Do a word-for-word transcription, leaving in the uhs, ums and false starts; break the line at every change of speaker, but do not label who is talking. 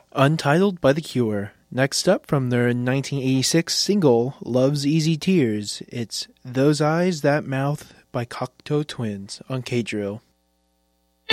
Untitled by The Cure. Next up from their nineteen eighty-six single, Love's Easy Tears, it's Those Eyes, That Mouth by Cocteau Twins on K-Drill.